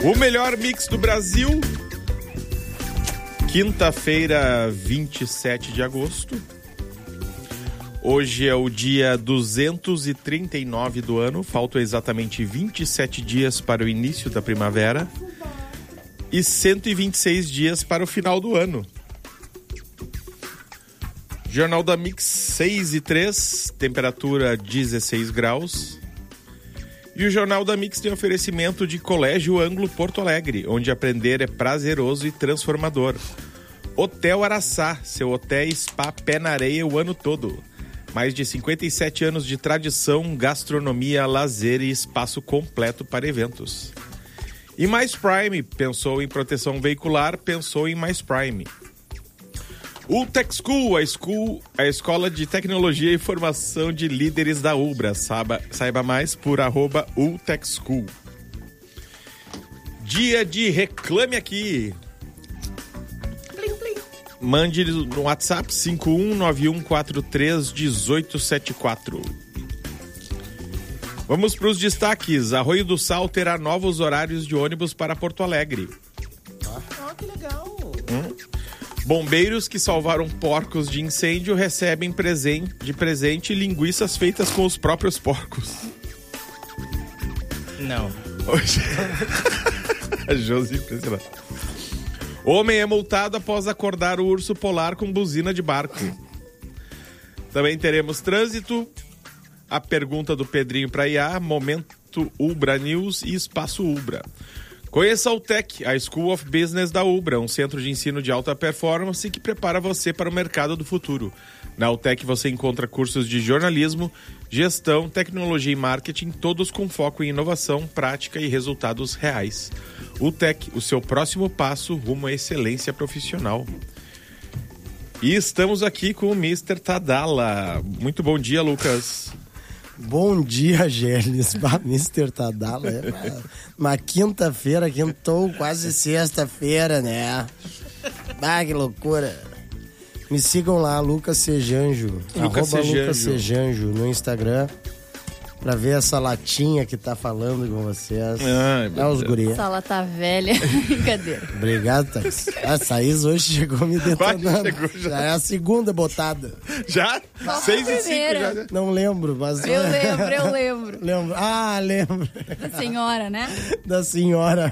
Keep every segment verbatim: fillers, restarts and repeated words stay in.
O melhor mix do Brasil. Quinta-feira, vinte e sete de agosto. Hoje é o dia duzentos e trinta e nove do ano. Faltam exatamente vinte e sete dias para o início da primavera e cento e vinte e seis dias para o final do ano. Jornal da Mix, seis e três, temperatura dezesseis graus. E o Jornal da Mix tem oferecimento de Colégio Ângulo Porto Alegre, onde aprender é prazeroso e transformador. Hotel Araçá, seu hotel spa pé na areia o ano todo. Mais de cinquenta e sete anos de tradição, gastronomia, lazer e espaço completo para eventos. E Mais Prime, pensou em proteção veicular, pensou em Mais Prime. Ultech School, a, school, a escola de tecnologia e formação de líderes da Ubra. Saiba, saiba mais por arroba Ultech School. Dia de Reclame Aqui. Plim, plim. Mande no WhatsApp cinco um nove um quatro três um oito sete quatro. Vamos para os destaques. Arroio do Sal terá novos horários de ônibus para Porto Alegre. Ah, que legal. Hum? Bombeiros que salvaram porcos de incêndio recebem presente, de presente linguiças feitas com os próprios porcos. Não. Hoje... A Josi impressionante. Homem é multado após acordar o urso polar com buzina de barco. Também teremos trânsito, a pergunta do Pedrinho para I A, Momento Ubra News e Espaço Ubra. Conheça a UTEC, a School of Business da Ubra, um centro de ensino de alta performance que prepara você para o mercado do futuro. Na UTEC você encontra cursos de jornalismo, gestão, tecnologia e marketing, todos com foco em inovação, prática e resultados reais. UTEC, o seu próximo passo rumo à excelência profissional. E estamos aqui com o mister Tadala. Muito bom dia, Lucas. Bom dia, Gélis. mister Tadala. É uma, uma quinta-feira, quintou, quase sexta-feira, né? Ah, que loucura. Me sigam lá, Lucas Sejanjo. Lucas arroba Sejanjo. Lucas Sejanjo no Instagram. Pra ver essa latinha que tá falando com vocês. Ai, é os guri. Essa lata velha. Brincadeira. Obrigado, Thaís. A Thaís hoje chegou me detonando. Chegou, já. já é a segunda botada. Já? Qual Seis foi a e cinco primeira? já. Não lembro, mas... Eu lembro, eu lembro. lembro. Ah, lembro. Da senhora, né? Da senhora.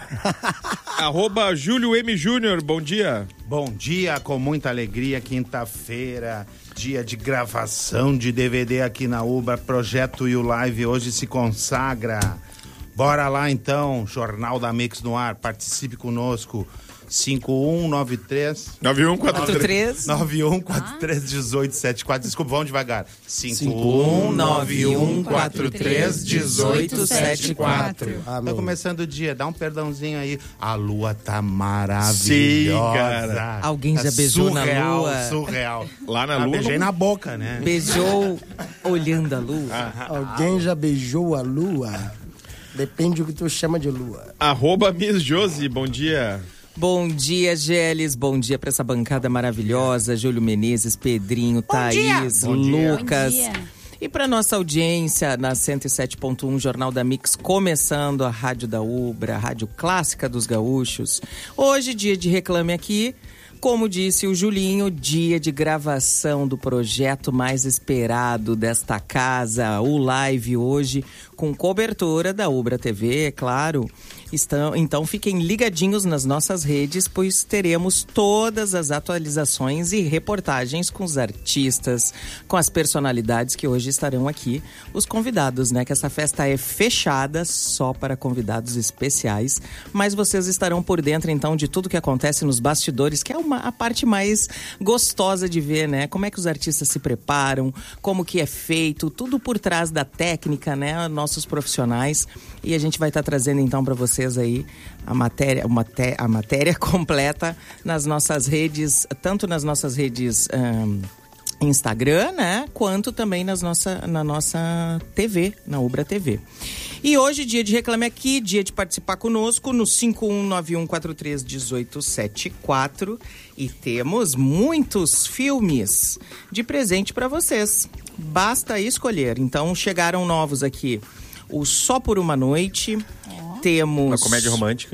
Arroba Júlio M. Júnior, bom dia. Bom dia, com muita alegria, quinta-feira, dia de gravação de D V D aqui na Ubra, Projeto e o Live hoje se consagra. Bora lá então, Jornal da Mix no ar, participe conosco, cinco um nove três nove um quatro três nove um quatro três um oito sete quatro. Desculpa, vamos devagar. cinco um nove um quatro três um oito sete quatro. Ah, Tá começando o dia, dá um perdãozinho aí. A lua tá maravilhosa. Sim, cara. Alguém já Tá beijou na surreal, lua? Surreal. Lá na Ah, lua. beijei na boca, né? Beijou olhando a lua? Alguém já beijou a lua? Depende do que tu chama de lua. Arroba Miss Josi, bom dia. Bom dia, Gélis. Bom dia pra essa bancada maravilhosa. Júlio Menezes, Pedrinho, Thaís, Bom dia. Lucas. Bom dia. E pra nossa audiência na cento e sete ponto um, Jornal da Mix, começando a Rádio da Ubra, a Rádio Clássica dos Gaúchos. Hoje, dia de Reclame Aqui. Como disse o Julinho, dia de gravação do projeto mais esperado desta casa, o Live hoje, com cobertura da Ubra T V, é claro. Estão, então fiquem ligadinhos nas nossas redes, pois teremos todas as atualizações e reportagens com os artistas, com as personalidades que hoje estarão aqui, os convidados, né? Que essa festa é fechada só para convidados especiais, mas vocês estarão por dentro então de tudo que acontece nos bastidores, que é uma, a parte mais gostosa de ver, né? Como é que os artistas se preparam, como que é feito, tudo por trás da técnica, né? Nossos profissionais, e a gente vai estar trazendo então para vocês aí a matéria, a matéria completa nas nossas redes, tanto nas nossas redes um, Instagram, né? Quanto também nas nossa, na nossa T V, na Ubra T V. E hoje, dia de Reclame Aqui, dia de participar conosco no cinco um nove um quatro três um oito sete quatro. E temos muitos filmes de presente para vocês. Basta escolher. Então, chegaram novos aqui. O Só por uma Noite. Oh. Temos... Uma comédia romântica.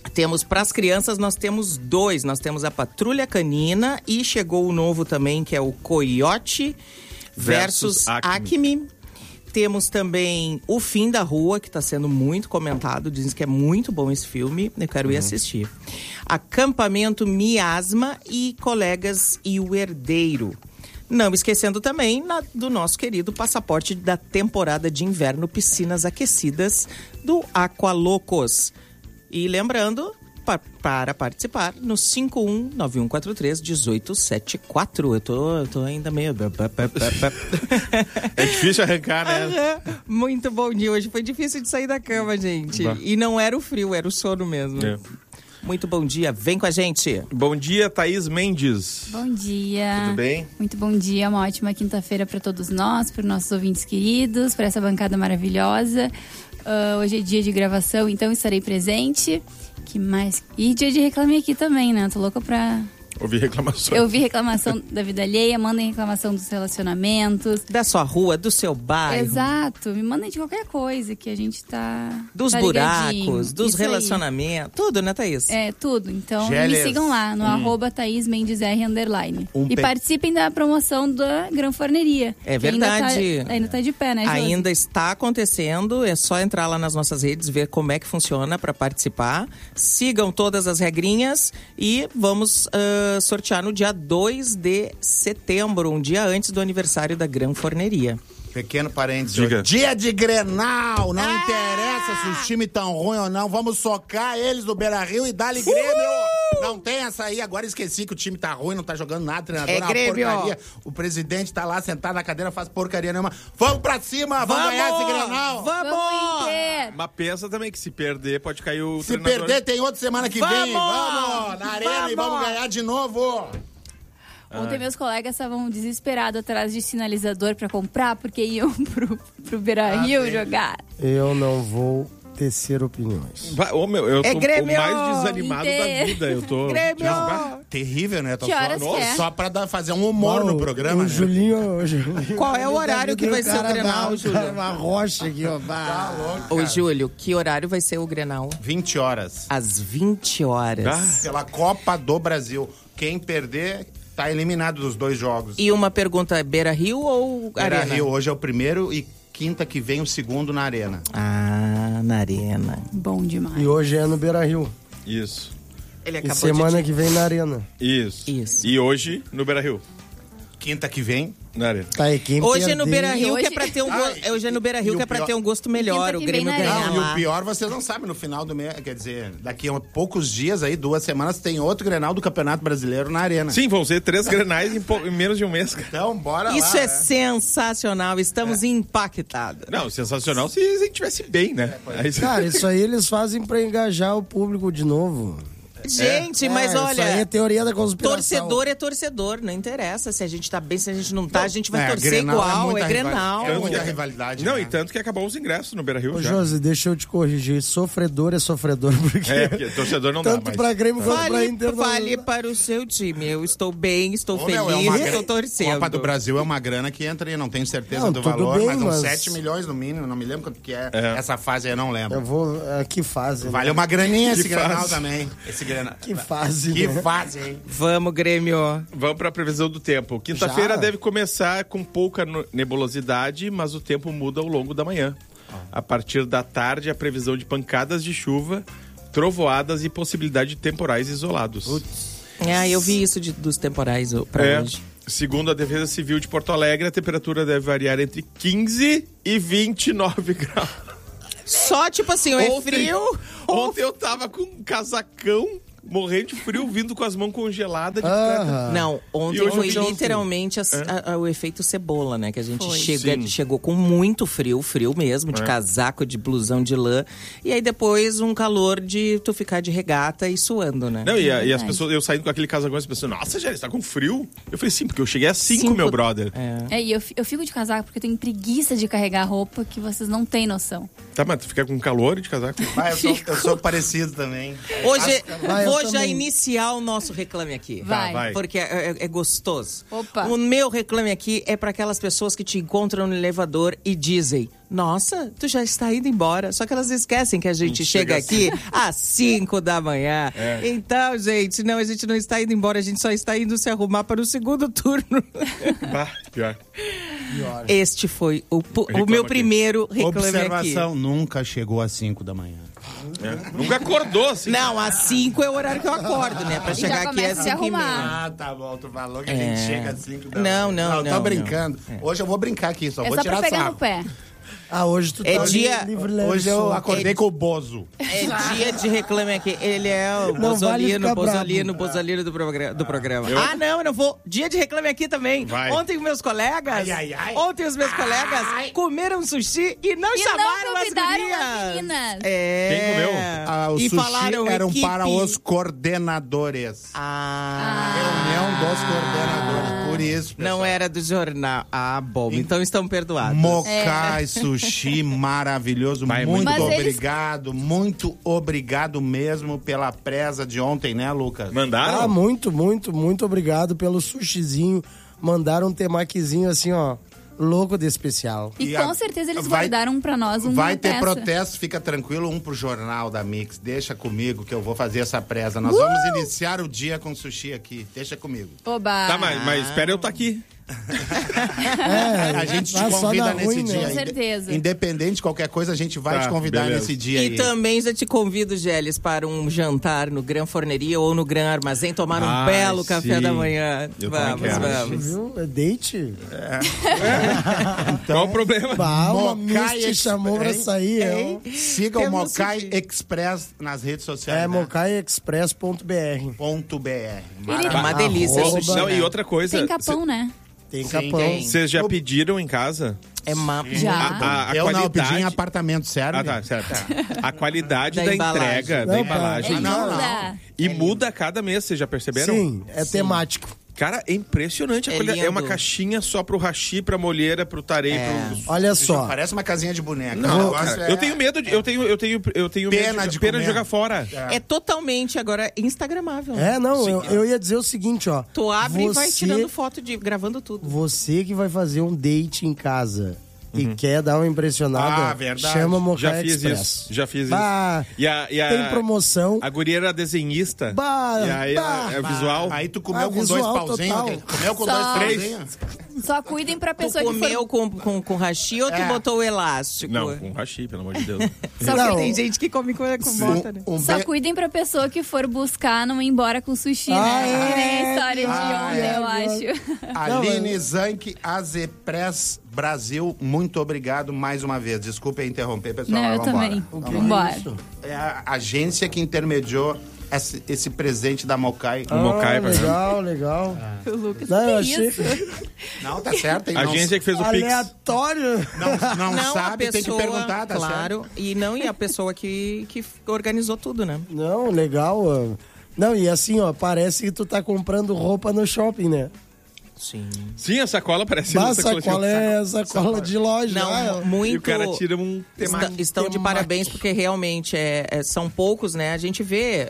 Temos para as crianças, nós temos dois. Nós temos a Patrulha Canina e chegou o novo também, que é o Coyote versus, versus Acme. Acme. Temos também O Fim da Rua, que está sendo muito comentado. Dizem que é muito bom esse filme. Eu quero ir assistir. Acampamento Miasma e Colegas e o Herdeiro. Não esquecendo também na, do nosso querido passaporte da temporada de inverno Piscinas Aquecidas do Aqualocos. E lembrando, pa, para participar, no cinco um nove um quatro três um oito sete quatro. Eu tô, eu tô ainda meio... É difícil arrancar, né? Uhum. Muito bom dia. Hoje foi difícil de sair da cama, gente. Bah. E não era o frio, era o sono mesmo. É. Muito bom dia, vem com a gente. Bom dia, Thaís Mendes. Bom dia. Tudo bem? Muito bom dia, uma ótima quinta-feira para todos nós, para os nossos ouvintes queridos, para essa bancada maravilhosa. Uh, hoje é dia de gravação, então estarei presente. Que mais? E dia de Reclame Aqui também, né? Tô louca pra... Ouvi reclamação. Eu ouvi reclamação da vida alheia, mandem reclamação dos relacionamentos. Da sua rua, do seu bairro. Exato, me mandem de qualquer coisa que a gente tá... Dos tá buracos, dos Isso relacionamentos, aí. Tudo, né, Thaís? É, tudo. Então Gélias. Me sigam lá, no hum. arroba Thaís Mendes R underline. Um e pe... participem da promoção da Gran Forneria. É verdade. Ainda tá, ainda tá de pé, né, Josi? Ainda está acontecendo, é só entrar lá nas nossas redes, ver como é que funciona para participar. Sigam todas as regrinhas e vamos... Uh, sortear no dia dois de setembro, um dia antes do aniversário da Gran Forneria. Pequeno parênteses. Diga. Dia de Grenal, não ah! interessa se os times tão ruins ou não, vamos socar eles do Beira-Rio e dar-lhe Grêmio. Não tem essa aí, agora esqueci que o time tá ruim, não tá jogando nada, treinador é uma Grêmio. Porcaria. O presidente tá lá sentado na cadeira, faz porcaria nenhuma. Vamos pra cima, vamos, vamos ganhar esse Grenal. Vamos! vamos Mas pensa também que se perder, pode cair o Se treinador. perder, tem outra semana que vamos! vem. Vamos! Na arena vamos! E vamos ganhar de novo. Ontem meus colegas estavam desesperados atrás de sinalizador pra comprar, porque iam pro, pro Beira-Rio ah, jogar. Eu não vou tecer opiniões. Vai, ô, meu, eu é tô Grêmio! o mais desanimado Inter... da vida. Eu tô... Grêmio! Não, terrível, né? Tô que horas só, que é? só pra dar, fazer um humor Bom, no programa, o né? Julinho, o Julinho... Qual é o horário que vai ser o Grenal, Júlio? Uma rocha aqui, ó. Tá louco, Ô, Júlio, que horário vai ser o Grenal? vinte horas. Às vinte horas. Ah. Pela Copa do Brasil. Quem perder... tá eliminado dos dois jogos. E uma pergunta, Beira-Rio ou Arena? Beira-Rio hoje é o primeiro e quinta que vem o segundo na Arena. Ah, na Arena. Bom demais. E hoje é no Beira-Rio. Isso. Ele E acabou semana de... que vem na Arena. Isso. Isso. E hoje, no Beira-Rio. Quinta que vem... Na Arena. Tá, e quem Hoje é perder... no Beira-Rio hoje... que é pra ter um go... ah, hoje é no Beira-Rio e que é o pra pior... ter um gosto melhor, quinta o que Grêmio vem na ganhar Não, e lá. o pior vocês não sabem, no final do mês, quer dizer, daqui a poucos dias aí, duas semanas, tem outro Grenal do Campeonato Brasileiro na Arena. Sim, vão ser três grenais em, po... em menos de um mês. Então, bora lá. Isso é né? sensacional, estamos é. impactados. Não, sensacional se a gente tivesse bem, né? Aí... Cara, isso aí eles fazem pra engajar o público de novo. Gente, É, mas isso olha, aí é teoria da conspiração. torcedor é torcedor, não interessa se a gente tá bem, se a gente não tá, a gente vai É, torcer Grenal igual, muita é rival- Grenal. É muita rivalidade. Não, né? e tanto que acabou os ingressos no Beira-Rio Ô, já. Josi, deixa eu te corrigir. Sofredor é sofredor, porque... É, porque torcedor não dá Tanto mais. pra Grêmio quanto pra Fale, Inter. não- fale para o seu time, eu estou bem, estou Ô, feliz, meu, é uma estou grana- torcendo. Copa do Brasil é uma grana que entra aí, não tenho certeza Não, do tudo valor, bem, mas uns mas- sete milhões no mínimo, não me lembro quanto que é, É. essa fase aí, eu não lembro. Eu vou... é, que fase, Vale né? uma graninha Que esse Grenal fase. também. Esse Grenal. Que fase, Que né? fase, hein? Vamos, Grêmio. Vamos para a previsão do tempo. Quinta-feira Já? deve começar com pouca no- nebulosidade, mas o tempo muda ao longo da manhã. A partir da tarde, a previsão de pancadas de chuva, trovoadas e possibilidade de temporais isolados. Ah, eu vi isso de- dos temporais ó, pra É, hoje. segundo a Defesa Civil de Porto Alegre, a temperatura deve variar entre quinze e vinte e nove graus. Só tipo assim, é Ontem- frio. Ontem eu tava com um casacão, morrendo de frio, vindo com as mãos congeladas de Aham. Não, ontem E hoje foi eu vi literalmente as- a- a- o efeito cebola, né? Que a gente Foi. chega, Sim. chegou com muito frio, frio mesmo, de É. casaco, de blusão de lã. E aí depois um calor de tu ficar de regata e suando, né? Não, e, a- e as verdade. pessoas, eu saindo com aquele casacão, as pessoas, nossa, Jéssica, tá com frio? Eu falei, sim, porque eu cheguei às cinco, Cinco- meu brother. É. É, e eu, fi- eu fico de casaco porque eu tenho preguiça de carregar roupa que vocês não têm noção. Tá, mas tu fica com calor de casaco? Ah, eu, sou, eu sou parecido também. Hoje, Ah, eu vou já também. iniciar o nosso Reclame Aqui. Vai. vai. Porque é, é- é gostoso. Opa. O meu Reclame Aqui é para aquelas pessoas que te encontram no elevador e dizem: nossa, tu já está indo embora. Só que elas esquecem que a gente Não chega chega aqui às cinco da manhã. Então, gente, não, a gente não está indo embora, a gente só está indo se arrumar para o segundo turno. Bah, pior. Este foi o, pu- o Reclama meu Aqui. primeiro Reclame Aqui. Observação, nunca chegou às cinco da manhã. É. Nunca acordou, assim. Não, às cinco é o horário que eu acordo, né? Pra E chegar já aqui começa às a se cinco e meia. arrumar. Ah, tá bom, tu falou que a É. gente chega às cinco da Não, manhã. não, Tô não, brincando. Hoje eu vou brincar aqui, só É vou só tirar pra pegar sarro. no pé. Ah, hoje tu tá É ali dia- livre, leve, Hoje eu solto. acordei com o Bozo. É dia de Reclame Aqui. Ele é o Não vale Bozolino, ficar Bozolino, brabo. Bozolino do, progra- do programa. Eu- Ah, não, eu não vou. Dia de Reclame Aqui também. Vai. Ontem os meus colegas, Ai, ai, ai. ontem os meus colegas comeram sushi e não E chamaram não as convidaram gurias. as meninas. É. Quem comeu? Ah, o e sushi falaram eram equipe. para os coordenadores. Ah. Reunião dos coordenadores. Por isso, pessoal. Não era do jornal. Ah, bom. Então estão perdoados. Mokai Sushi, maravilhoso. Vai, muito muito bom. Mas eles- obrigado, muito obrigado mesmo pela presa de ontem, né, Lucas? Mandaram? Ah, muito, muito, muito obrigado pelo sushizinho. Mandaram um temaquizinho assim, ó, louco de especial. E, E com a- certeza eles vai- guardaram pra nós uma Vai ter peça. protesto, fica tranquilo, um pro Jornal da Mix. Deixa comigo que eu vou fazer essa presa. Nós Uh! vamos iniciar o dia com sushi aqui. Deixa comigo. Oba. Tá, mas, mas espera eu estar aqui. É, A gente te ah, só convida dá nesse ruim, dia. né? Com certeza. Independente de qualquer coisa, a gente vai Tá, te convidar beleza. nesse dia E aí. também já te convido, Gélis, para um jantar no Gran Forneria ou no Gran Armazém, tomar um Ai, belo sim. café da manhã. Eu também vamos, quero. vamos. Viu? É date? Qual o problema? Bah, uma Mokai Misty chamou pra Express. sair. é Hein? um- Siga o Temos Mokai sushi. Express nas redes sociais. É né? mokai express ponto b r. Ponto .br. É Maravilha. uma delícia Arroba- sushi. Não, né? e outra coisa. Tem capão, né? Tem Sim, capão. tem. Vocês já pediram em casa? É uma... Já. A, a eu não, eu qualidade... pedi em apartamento, sério. Ah, tá, certo. A qualidade Da da, embalagem. entrega, Não, da embalagem. E não, muda. E muda a cada mês, vocês já perceberam? Sim, é temático. Cara, é impressionante. A É qualidade. É uma lindo. caixinha só pro hashi, pra molheira, pro tarei, É. pro... Olha só. Parece uma casinha de boneca. Não, O negócio cara, é- eu tenho medo de... Eu tenho, eu tenho, eu tenho Pena medo de pena de comer. jogar fora. É totalmente agora instagramável. É, não, eu, eu ia dizer o seguinte, ó. Tu abre e vai Você- tirando foto, de gravando tudo. Você que vai fazer um date em casa e quer dar uma impressionada, Ah, verdade. chama Mokai Já fiz Express. isso. Já fiz Bah, isso. E a, e a, tem promoção. A guria era desenhista. Bah, e aí bah, é visual. Aí tu comeu Ah, com dois visual pauzinhos. total. Comeu com Só- dois Três. pauzinhos. Só cuidem pra Tu pessoa que comeu for... com, com, com hashi ou tu É. botou o elástico? Não, com hashi, pelo amor de Deus. Só que Não. tem gente que come com, com bota, né? Um Só be- cuidem pra pessoa que for buscar não ir embora com sushi, Ah, né? é? Que nem a história de Ah, ontem, é, eu é. acho. Aline Zanck, Azepress Brasil, muito obrigado mais uma vez. Desculpe interromper, pessoal. Não, eu Vambora. também. Vambora. Vambora. É a agência que intermediou esse, esse presente da Mokai. Um Mokai Ah, pra legal, legal. O Lucas, Não, eu que achei isso? Não, tá certo. hein? A Não- agência que fez o Pix. aleatório. Não, não, Não, sabe, a tem que pessoa, perguntar, tá claro. certo? E não, e a pessoa que, que organizou tudo, né? Não, legal. ó. Não, e assim, ó, parece que tu tá comprando roupa no shopping, né? Sim. Sim, a sacola parece Mas essa coisa. sacola é sacola de loja. Não, ah, ó. muito. E o cara tira um Estão, temático. estão de temático. parabéns porque realmente é, é- são poucos, né? A gente vê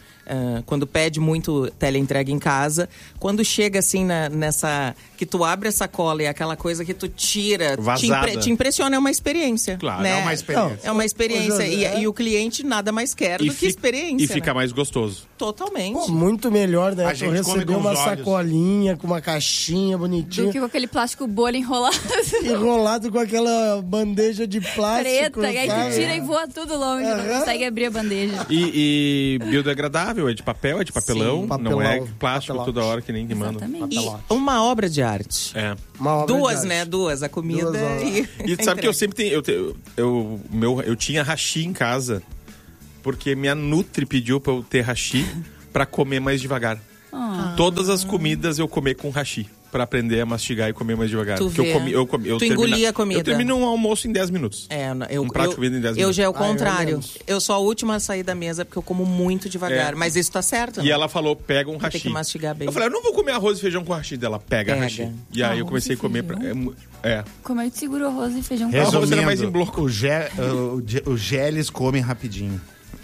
ah, quando pede muito teleentrega em casa, quando chega assim na- nessa que tu abre a sacola e é aquela coisa que tu tira, te, Vazada. te impressiona, é uma experiência. Claro, né? É uma experiência. É uma experiência. Ô, José. E, e o cliente nada mais quer do que fi- experiência. E fica né? mais gostoso. Totalmente. Pô, muito melhor, né? A Tu gente come receber com os uma olhos. sacolinha com uma caixinha Do bonitinha, que com aquele plástico bolha enrolado. enrolado com aquela bandeja de plástico. Preta, e aí sabe? tu tira e voa tudo longe, não Aham. consegue abrir a bandeja. E, e biodegradável, é de papel, é de papelão, Sim. não é Papelão, plástico papelote. toda hora que nem demanda. Exatamente. E uma obra de arte. É. Uma obra de Duas, arte. né? Duas. A comida Duas obras. e. E sabe que eu sempre tenho. Eu, te- eu, meu, eu tinha hashi em casa, porque minha Nutri pediu pra eu ter hashi pra comer mais devagar. Ah. Todas as comidas eu comer com hashi, pra aprender a mastigar e comer mais devagar. Tu Porque vê. eu comi, eu comi, eu Tu engolia termina- a comida. Eu termino um almoço em dez minutos. É, eu, Um prato eu, de comida em dez eu minutos. já é o Ah, eu contrário. menos. Eu sou a última a sair da mesa porque eu como muito devagar. É. Mas isso tá certo, E né? ela falou, pega um Tem hashi. que mastigar bem. Eu falei, eu não vou comer arroz e feijão com hashi dela. Pega, Pega. hashi. E aí eu Arroz comecei e a comer. Pra, é, mu- é. Como é que tu segura o arroz e feijão com Resu- arroz? arroz era mais em bloco. o, Gé, o, Gé- o Gélis come rapidinho.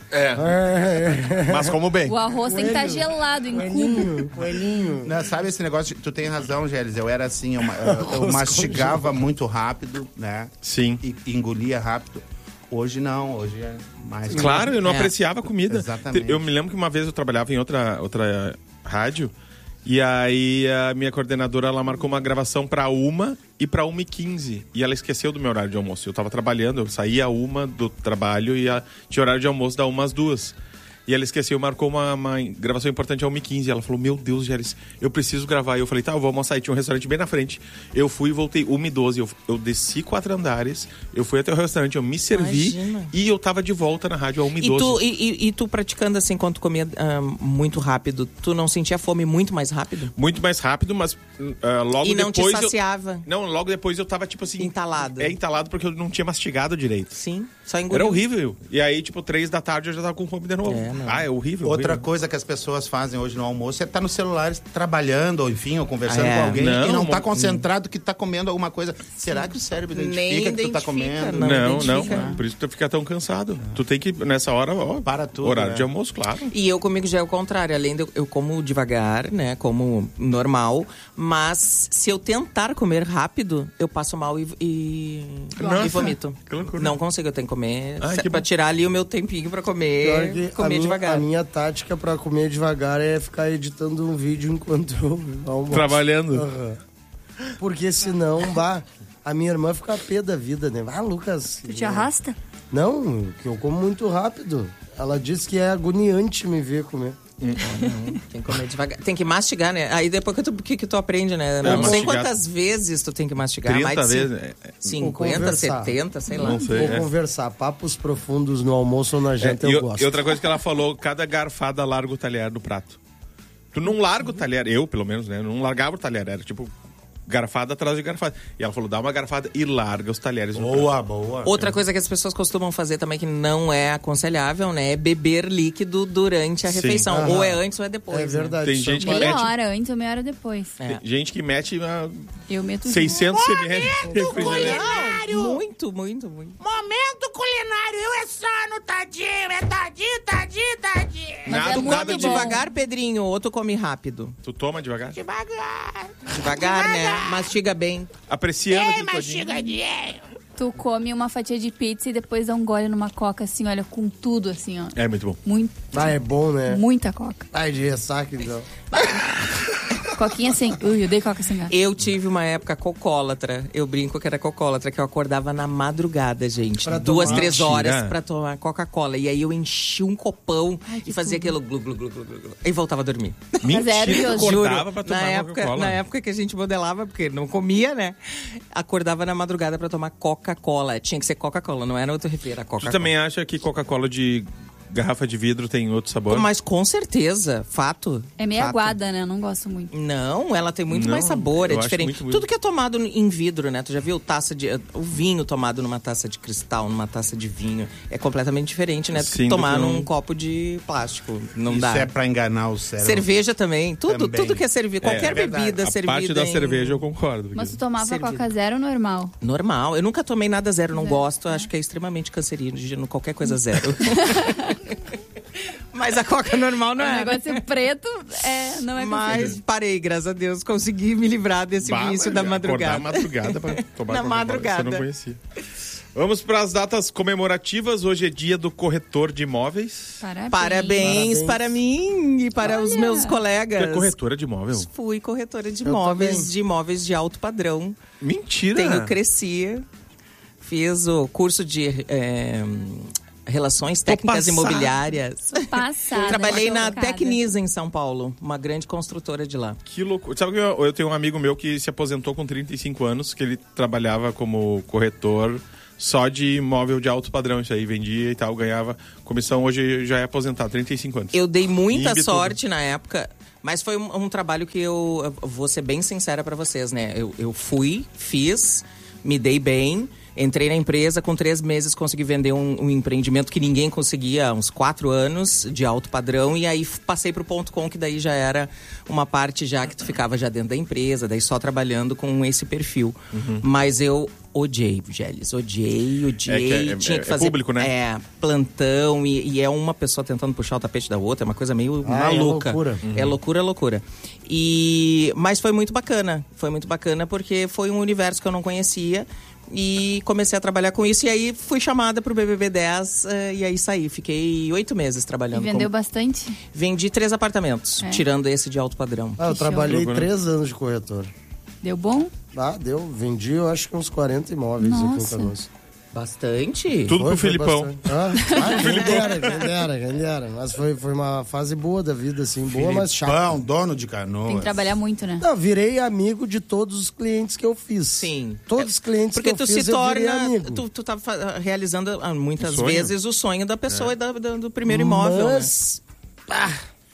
É. Mas como bem. O arroz tem que estar gelado em cubo. Coelhinho, coelhinho. Não, sabe esse negócio? De, tu tem razão, Gélis. Eu era assim, eu, eu, eu mastigava muito rápido, né? Sim. E, e engolia rápido. Hoje não, hoje é mais... Claro, eu não É. apreciava a comida. Exatamente. Eu me lembro que uma vez eu trabalhava em outra, outra rádio e aí a minha coordenadora, ela marcou uma gravação pra uma e pra uma e quinze. E ela esqueceu do meu horário de almoço. Eu tava trabalhando, eu saía uma do trabalho e a, tinha horário de almoço da uma às duas. E ela esqueceu, marcou uma, uma gravação importante a uma e quinze. Ela falou, meu Deus, Gélis, eu preciso gravar. E eu falei, tá, eu vou almoçar. E tinha um restaurante bem na frente. Eu fui e voltei uma e doze. Eu, eu desci quatro andares, eu fui até o restaurante, eu me servi. Imagina. E eu tava de volta na rádio a uma e E doze. tu, e, e- e tu praticando assim, quando tu comia ah, muito rápido, tu não sentia fome muito mais rápido? Muito mais rápido, mas ah, logo E não te depois... eu- saciava? Não, logo depois eu tava, tipo assim... Entalado. É, entalado porque eu não tinha mastigado direito. Sim, só engoliu. Era horrível. E aí, tipo, três da tarde eu já tava com fome de novo. É, não. Ah, é horrível. Outra horrível. coisa que as pessoas fazem hoje no almoço é estar no celular trabalhando, ou enfim, ou conversando É. com alguém Não, e não tá mo- concentrado que tá comendo alguma coisa. Será que o cérebro identifica Nem que tu tá identifica, comendo? não. Não, não, identifica. por isso que tu fica tão cansado. Tu tem que, nessa hora, ó... Para tudo, Horário né? de almoço, claro. E eu comigo já é o contrário. Além de eu, eu como devagar, né? Como normal. Mas se eu tentar comer rápido, eu passo mal e, e, Nossa, e vomito. que loucura. Não consigo, eu tenho que comer. Ai, se- que pra bom. tirar ali o meu tempinho pra Pior comer, que comer a minha, devagar. A minha tática pra comer devagar é ficar editando um vídeo enquanto eu almoço. Trabalhando. Aham. Porque senão, bah, a minha irmã fica pé da vida, né? Ah, Lucas... Tu te arrasta? Não, que eu como muito rápido. Ela disse que é agoniante me ver comer. Tem que comer devagar. Tem que mastigar, né? Aí depois que tu, que, que tu aprende, né? Não sei mastigar. quantas vezes tu tem que mastigar. trinta mais de vezes. cin- é, é, cinquenta, conversar. setenta, sei lá. Não sei. Vou é. conversar. Papos profundos no almoço ou na É, janta e, eu o- gosto. e outra coisa que ela falou, cada garfada larga o talher do prato. Tu não larga o talher, eu pelo menos, né? Eu não largava o talher, era tipo garfada atrás de garfada. E ela falou, dá uma garfada e larga os talheres no prato. Boa, boa. Outra coisa que as pessoas costumam fazer também que não é aconselhável, né? É beber líquido durante a Sim. refeição. Aham. Ou é antes ou é depois. É né? verdade. Tem isso gente que é- Meia mete- hora antes ou meia hora depois. É. Tem gente que mete ah, Eu meto seiscentos mililitros. Muito, muito, muito. Momento culinário, eu é só no tadinho, é tadinho, tadinho, tadinho. Mas Nada, é Tu muito nada come de... bom. devagar, Pedrinho, ou tu come rápido? Tu toma devagar? Devagar. Devagar, né? Mastiga bem. Apreciando Ei, aquilo mas todinho. chega dinheiro. Tu come uma fatia de pizza e depois dá um gole numa coca, assim, olha, com tudo, assim, ó. É muito bom. Muito, Ah, é bom, né? muita coca. Ai, de ressaca, então. Coquinha sem... Ui, eu dei coca sem gás. Eu tive uma época cocólatra. Eu brinco que era cocólatra, que eu acordava na madrugada, gente. Pra duas, tomar. três Mentira. horas pra tomar Coca-Cola. E aí eu enchi um copão Ai, que e fazia tudo. aquilo glu, glu, glu, glu, glu, glu, e voltava a dormir. Mentira, era tu eu acordava Juro, pra tomar na época, Coca-Cola. na época que a gente modelava, porque não comia, né? Acordava na madrugada pra tomar Coca-Cola. Tinha que ser Coca-Cola, não era outro refri, era Tu Coca-Cola. também acha que Coca-Cola de garrafa de vidro tem outro sabor? Mas com certeza, fato. É meio fato. aguada, né? Eu não gosto muito. Não, ela tem muito Não, mais sabor, é eu acho diferente. muito, muito. Tudo que é tomado em vidro, né? Tu já viu taça de o vinho tomado numa taça de cristal, numa taça de vinho, é completamente diferente, né? Do que Sim, do tomar que um- num copo de plástico, não Isso dá. é pra enganar o cérebro. Cerveja também, tudo, Também. tudo que é servir, qualquer é verdade. bebida A servida parte da em- cerveja eu concordo. Mas tu porque- tomava Servido. coca zero ou normal? Normal. Eu nunca tomei nada zero, não Zero, gosto. Acho que é extremamente cancerígeno, qualquer coisa zero. Mas a coca normal não O é. negócio preto é, não é Mas cancerígeno. parei, graças a Deus, consegui me livrar desse Bah, vício mas da acordar madrugada. madrugada pra tomar Na Coca-Cola, madrugada. isso eu não conhecia. Vamos para as datas comemorativas. Hoje é dia do corretor de imóveis. Parabéns. Parabéns, Parabéns. para mim e para os meus Tu colegas. é corretora de imóvel? Fui corretora de Eu imóveis, também. de imóveis de alto padrão. Mentira! Tenho Crescia, fiz o curso de é, Relações Técnicas passada. Imobiliárias. Passada. Trabalhei na chocada. Tecnisa em São Paulo, uma grande construtora de lá. Que loucura. Sabe que eu, eu tenho um amigo meu que se aposentou com trinta e cinco anos, que ele trabalhava como corretor só de imóvel de alto padrão. Isso aí, vendia e tal, ganhava comissão. Hoje já é aposentado, trinta e cinco anos. Eu dei muita Imbituba. sorte na época, mas foi um, um trabalho que eu, eu vou ser bem sincera pra vocês, né? Eu, eu fui, fiz, me dei bem, Entrei na empresa, com três meses consegui vender um, um empreendimento que ninguém conseguia há uns quatro anos, de alto padrão, e aí f- passei pro ponto com, que daí já era uma parte já que tu ficava já dentro da empresa, daí só trabalhando com esse perfil. Uhum. Mas eu odiei, Gélis, odiei, odiei. É que é- tinha é- que é fazer público, né? É, plantão, e, e é uma pessoa tentando puxar o tapete da outra, é uma coisa meio Ah, é maluca. loucura. É loucura, loucura. E, mas foi muito bacana, foi muito bacana porque foi um universo que eu não conhecia e comecei a trabalhar com isso. E aí fui chamada pro B B B dez eh, e aí saí. Fiquei oito meses E trabalhando. vendeu como... bastante? Vendi três apartamentos, É. tirando esse de alto padrão. Ah, eu Que show. trabalhei Jogo, né? três anos de corretor. Deu bom? Ah, deu. Vendi, eu acho que uns quarenta imóveis aqui em Nossa. Canoas. Bastante? Tudo pro Foi, foi Filipão. bastante. Ah, ah, quem dera, quem dera, quem dera. Mas foi, foi uma fase boa da vida, assim. Boa, mas chata. Filipão, dono de Canoas. Tem que trabalhar muito, né? Não, virei amigo de todos os clientes que eu fiz. Sim. Todos os clientes Porque que eu tu fiz, se eu virei torna. amigo. Tu, tu tá fa- realizando ah, muitas O sonho. vezes o sonho da pessoa e da- da- do primeiro imóvel. Né? Mas... Ah,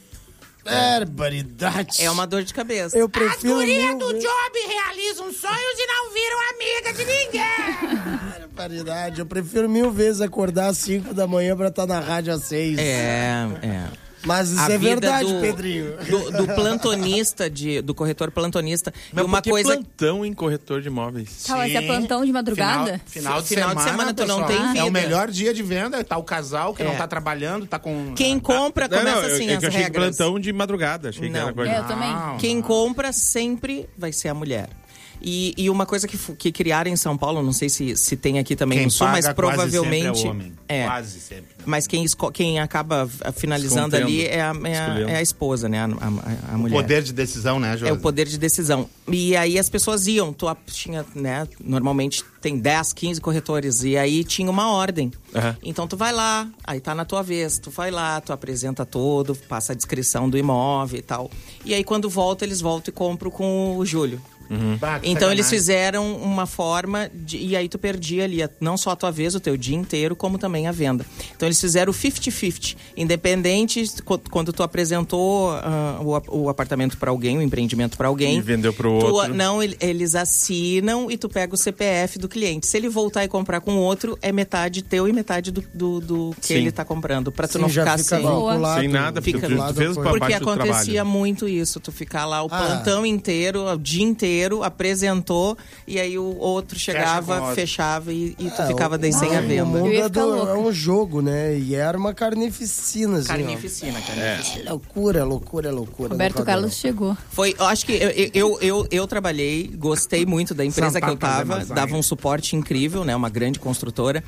barbaridade. É uma dor de cabeça. Eu As prefiro gurias mil do vezes... job realizam sonhos e não viram amiga de ninguém. Barbaridade. Eu prefiro mil vezes acordar às cinco da manhã pra estar na rádio às seis. É, é. Mas isso A é vida verdade, do- Pedrinho. Do, do plantonista, de, do corretor plantonista. Mas e uma por que coisa. plantão em corretor de imóveis? Tá, mas é plantão de madrugada? Final, final de Final de semana, semana tu não pessoal. tem É vida. o melhor dia de venda. Tá o casal que É. não tá trabalhando, tá com... Quem compra Não, começa não, eu- assim é as que eu achei que regras. plantão de madrugada. Achei que Não. era coisa... É, eu também. Não, Quem não. compra sempre vai ser a mulher. E, e uma coisa que, fu- que criaram em São Paulo, não sei se, se tem aqui também Quem no Sul, mas paga provavelmente. quase sempre é homem. é. Quase sempre. Mas quem, esco- quem acaba ah, finalizando Escondendo. ali é a, é, a, Escolhendo. é a esposa, né? A, a, a mulher. Poder de decisão, né, Josi? É o poder de decisão. E aí as pessoas iam, tu a- tinha, né, normalmente tem dez, quinze corretores, e aí tinha uma ordem. Aham. Então tu vai lá, aí tá na tua vez, tu vai lá, tu apresenta todo, passa a descrição do imóvel e tal. E aí quando volta, eles voltam e compram com o Júlio. Bah, que Então eles sacanagem. fizeram uma forma de, e aí tu perdia ali a- não só a tua vez, o teu dia inteiro, como também a venda. Então eles fizeram o cinquenta cinquenta, independente co- quando tu apresentou ah, o, ap- o apartamento para alguém, o empreendimento para alguém. E vendeu pro tu- outro. Não, ele- eles assinam e tu pega o C P F do cliente. Se ele voltar e comprar com outro, é metade teu e metade do, do, do que Sim. ele tá comprando, para tu Sim, não já ficar fica sem. vinculado. Sem nada, porque Fica tu, tu vinculado fez com- pra Porque parte do acontecia trabalho. muito isso, tu ficar lá o Ah. plantão inteiro, o dia inteiro, apresentou, e aí o outro com chegava, outro. fechava e, e tu É, ficava daí o- sem a O venda. mundo Eu ia é, ficar do- louca. é um jogo, né? E era uma carnificina, assim, ó. Carnificina, carnificina. É loucura, loucura, loucura. Roberto Não Carlos chegou. Foi, eu acho que eu, eu, eu, eu trabalhei, gostei muito da empresa Santa que eu tava, Casa dava um suporte incrível, né? Uma grande construtora,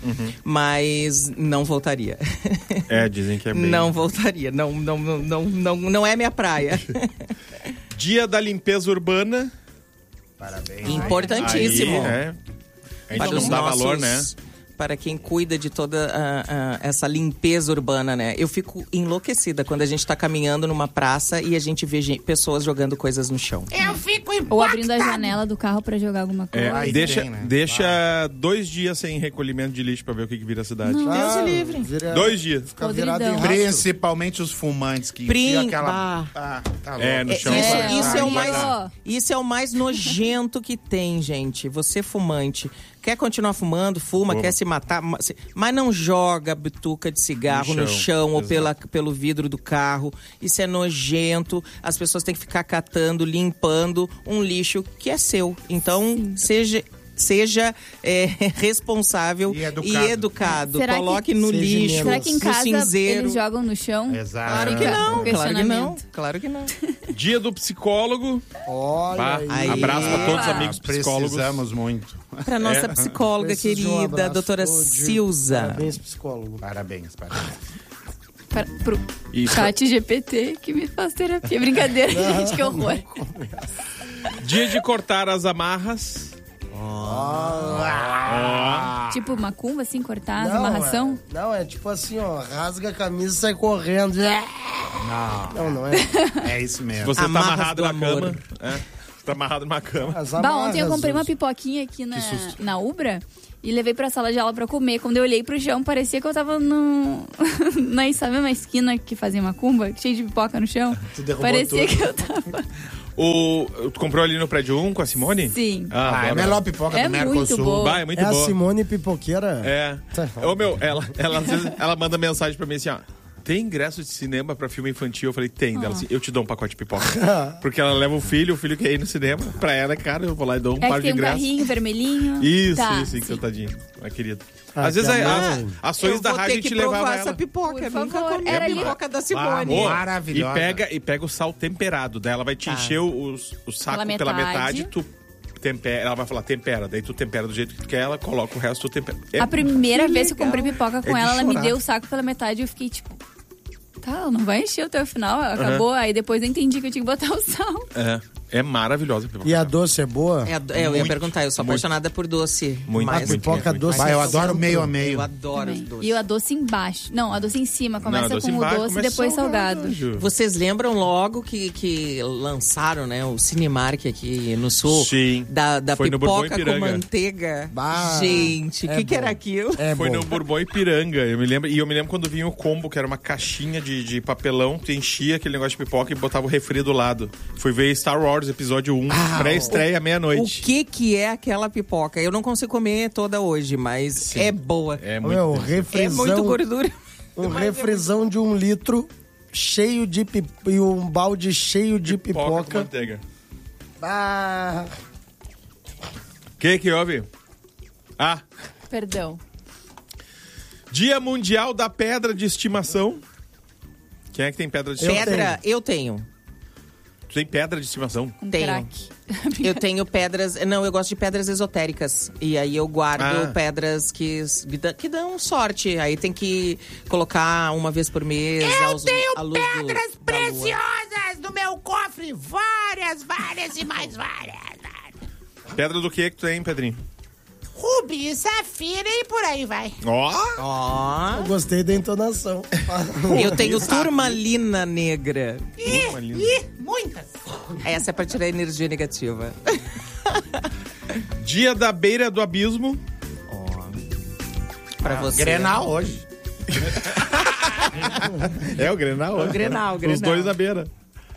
mas não voltaria. É, dizem que é bem... Não voltaria, não, não, não, não, não, não é minha praia. Dia da limpeza urbana. Parabéns. Importantíssimo. Aí, é. A gente Para não os dá nossos- valor, né? Para quem cuida de toda ah, ah, essa limpeza urbana, né? Eu fico enlouquecida quando a gente tá caminhando numa praça e a gente vê gen- pessoas jogando coisas no chão. Eu fico impactado. Ou abrindo a janela do carro pra jogar alguma coisa. É, Aí deixa tem, né? deixa dois dias sem recolhimento de lixo pra ver o que, que vira a cidade. Ah, Deus livre. vira- Dois dias. Fica Podridão. virado em rastro. Principalmente os fumantes que Prim- enfiam aquela... bah. Ah, tá louco. É, no É, chão. isso, É, isso é o aí, mais, ó. isso é o mais nojento que tem, gente. Você fumante. Quer continuar fumando, fuma, Fuma. quer se matar, ma- se- mas não joga bituca de cigarro No no chão, chão, ou exato. pela, pelo vidro do carro. Isso é nojento. As pessoas têm que ficar catando, limpando um lixo que é seu. Então, seja... Seja é, responsável E e educado. educado. Será que- Coloque no Seja lixo, menos. Será que em no casa cinzeiro. eles jogam no chão? Exato. Claro que não, claro que não. Questionamento. Claro que não. Dia do psicólogo. Olha Bah, aí. Aí. abraço pra todos os Ah, amigos psicólogos. Precisamos muito. Para nossa É. psicóloga Preciso de um querida, abraço. doutora Ô, Diego, Silza. Parabéns, psicólogo. Parabéns, parabéns. Para, pro Isso. chat G P T que me faz terapia. Brincadeira, gente, que horror. Dia de cortar as amarras. Tipo macumba, assim, cortar, Não, amarração? É, não, é tipo assim, ó, rasga a camisa e sai correndo. Não, Não, não é. é isso mesmo. Você tá Amarras amarrado do na amor. cama. É. Você tá amarrado numa cama. As Bah, amarras, ontem eu comprei uma os- pipoquinha aqui na, na Ubra e levei pra sala de aula pra comer. Quando eu olhei pro chão, parecia que eu tava no... na, sabe uma esquina que fazia macumba? Cheio de pipoca no chão? Tu derrubou Parecia tudo. que eu tava... O, tu comprou ali no prédio um com a Simone? Sim. Ah, Ah, é a adoro. melhor pipoca É do muito Mercosul. boa. Bah, é muito É a boa. Simone Pipoqueira? É. Tá. Ô, meu, ela, ela, às vezes, ela manda mensagem pra mim assim, ó. Tem ingresso de cinema pra filme infantil? Eu falei, tem. Dela assim, eu te dou um pacote de pipoca. Porque ela leva o filho, o filho quer ir no cinema. Pra ela, cara, eu vou lá e dou um É par que de tem um ingressos. carrinho vermelhinho. Isso, Tá, isso, isso, sim. tadinho. Minha querida. Ah, Às vezes que a- amor. as ações Eu da vou rádio ter que te levavam provar ela. essa pipoca. Por Eu nunca favor, comi era a ali- pipoca da Ah, Simone. Ô, maravilhosa. E pega, e pega o sal temperado dela. Ela vai te Tá. encher o, o saco Pela pela metade. metade, tu tempera. Ela vai falar tempera. Daí tu tempera do jeito que tu quer, ela coloca o resto, tu tempera. É A primeira que vez que eu legal. comprei pipoca com É de ela, ela me chorar. deu o saco pela metade e eu fiquei tipo... Tá, ela não vai encher até o final, acabou. Aí depois eu entendi que eu tinha que botar o sal. É, é maravilhosa a pipoca. E a doce é boa? É, é, eu ia Muito, perguntar, eu sou muito. apaixonada por doce. Muito, mais muito, do que- pipoca muito. doce. Vai, eu é adoro santo. meio a meio. Eu adoro os Também. doces. E o adoce embaixo. Não, a doce em cima. Começa Não, doce com embaixo, o doce e começa depois salgado. Ju. Vocês lembram logo que, que lançaram, né, o Cinemark aqui no Sul? Sim. Da, da Foi no Bourbon pipoca com Ipiranga. manteiga. Bah, Gente, o é que, que bom. era aquilo? É Foi bom. no Bourbon Ipiranga, eu me lembro. E eu me lembro quando vinha o combo, que era uma caixinha de, de papelão, tu enchia aquele negócio de pipoca e botava o refri do lado. Fui ver Star Wars, episódio um, pré-estreia, O meia-noite. que que é aquela pipoca? Eu não consigo comer toda hoje, mas é boa. É Ô, muito Meu, delícia. É refrisão, muito gordura. um refrisão de um litro cheio de pipoca e um balde cheio de Pipoca com pipoca. manteiga. Ah, O que que houve? Ah, Perdão. Dia Mundial da Pedra de Estimação. Quem é que tem pedra de Eu estimação? Pedra, eu tenho. Tu tem pedra de estimação? Um Tenho. craque. Eu tenho pedras. Não, eu gosto de pedras esotéricas. E aí eu guardo Ah. pedras que, que dão sorte. Aí tem que colocar uma vez por mês. Eu aos, tenho à luz do- pedras da lua. preciosas no meu cofre. Várias, várias e mais várias. Pedra do que que tu tem, Pedrinho? Rubi, safira e por aí vai. Ó! Ó, eu gostei da entonação. eu tenho turmalina negra. Uma Ih, linda. ih, muitas. Essa é pra tirar energia negativa. Dia da Beira do Abismo. Pra você. Grenal hoje. É o Grenal. O Grenal, o Os Grenal. dois na beira.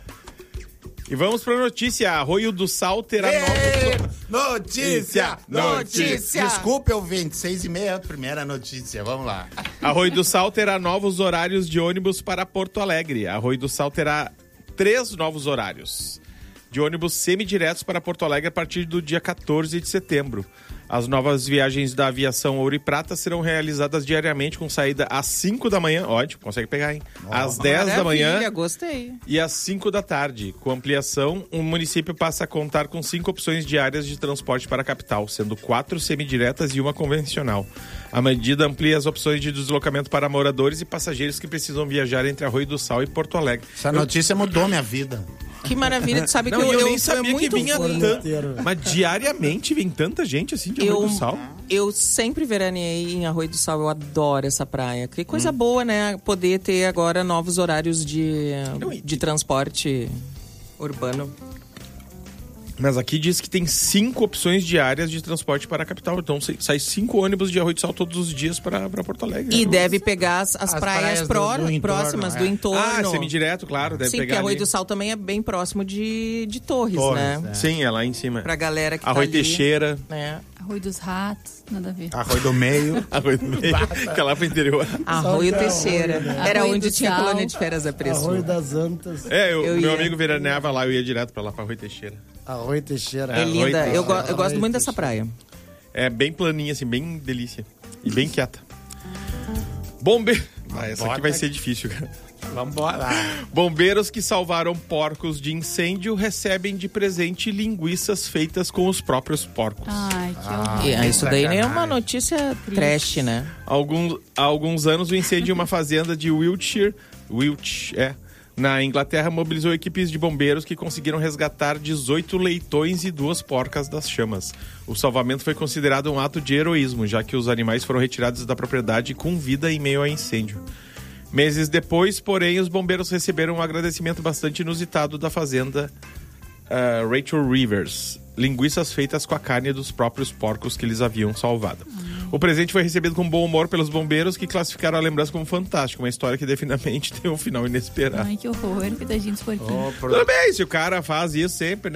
E vamos pra notícia. Arroio do Sal terá novos... Notícia! Notícia! Desculpe, ouvinte, seis e meia, primeira notícia, vamos lá. Arroio do Sal terá novos horários de ônibus para Porto Alegre. Arroio do Sal terá três novos horários de ônibus semidiretos para Porto Alegre a partir do dia quatorze de setembro. As novas viagens da aviação Ouro e Prata serão realizadas diariamente com saída às cinco da manhã. Ótimo, consegue pegar, hein? Às dez da manhã Maravilha, gostei. e às cinco da tarde. Com ampliação, o município passa a contar com cinco opções diárias de transporte para a capital, sendo quatro semidiretas e uma convencional. A medida amplia as opções de deslocamento para moradores e passageiros que precisam viajar entre Arroio do Sal e Porto Alegre. Essa notícia mudou minha vida. Que maravilha, tu sabe Não, que eu, eu, eu nem sou sabia muito que vinha fã. tanto. inteiro. Mas diariamente vem tanta gente assim de Arroio Eu, do Sal. eu sempre veraneei em Arroio do Sal, eu adoro essa praia. Que coisa boa, né? Poder ter agora novos horários de, Não, e- de transporte urbano. Mas aqui diz que tem cinco opções diárias de transporte para a capital. Então sai- sai cinco ônibus de Arroio do Sal todos os dias para Porto Alegre. E né? deve pegar as, as As praias, praias do- pró- do entorno, próximas é. do entorno. Ah, semidireto, claro. Deve Sim, pegar porque Arroio ali. do Sal também é bem próximo de, de Torres, Torres, né? é. Sim, é lá em cima. Pra galera que Arroio tá ali, Teixeira. né? Arroio dos ratos, nada a ver. Arroio do meio. Arroio do Meio, que é lá pro interior. Arroio Só que é Teixeira. Arroio, né? Era Arroio onde do tinha Sal. colônia de férias a preço. Arroio das Antas. É, eu, Eu meu ia. amigo veraneava lá, eu ia direto pra lá, pra Arroio Teixeira. Arroio Teixeira. É Arroio linda. Teixeira. Eu, go- eu gosto Arroio muito dessa Teixeira. praia. É bem planinha, assim, bem delícia. E bem quieta. Bombe... Ah, essa aqui vai ser difícil, cara. Vambora. Bombeiros que salvaram porcos de incêndio recebem de presente linguiças feitas com os próprios porcos. Ai, que horror. E, ah, que isso daí nem é uma sacanagem. notícia trash, né? Alguns, há alguns anos, o incêndio em uma fazenda de Wiltshire, Wiltshire, é, na Inglaterra, mobilizou equipes de bombeiros que conseguiram resgatar dezoito leitões e duas porcas das chamas. O salvamento foi considerado um ato de heroísmo, já que os animais foram retirados da propriedade com vida em meio ao incêndio. Meses depois, porém, os bombeiros receberam um agradecimento bastante inusitado da fazenda ah, Rachel Rivers. Linguiças feitas com a carne dos próprios porcos que eles haviam salvado. O presente foi recebido com bom humor pelos bombeiros, que classificaram a lembrança como fantástica. Uma história que definitivamente tem um final inesperado. Ai, que horror, coitadinho dos porquinhos. Oh, pro- Tudo bem, se o cara faz isso sempre,